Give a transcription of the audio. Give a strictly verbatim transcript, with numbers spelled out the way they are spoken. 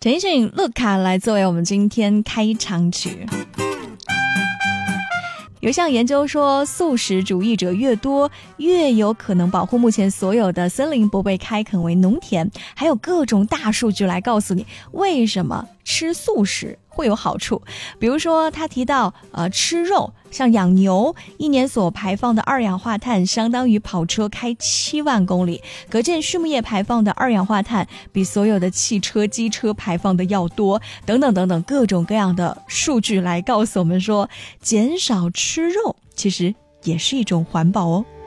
请请乐卡来作为我们今天开场曲。有项研究说，素食主义者越多，越有可能保护目前所有的森林不被开垦为农田。还有各种大数据来告诉你为什么吃素食会有好处。比如说他提到呃，吃肉像养牛一年所排放的二氧化碳相当于跑车开七万公里，可见畜牧业排放的二氧化碳比所有的汽车机车排放的要多，等等等等，各种各样的数据来告诉我们说，减少吃肉其实也是一种环保哦。